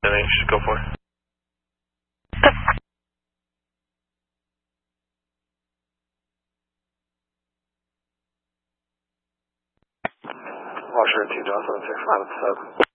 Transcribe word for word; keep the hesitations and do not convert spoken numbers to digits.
H, go for it. Washer two, John seven six, line up seven.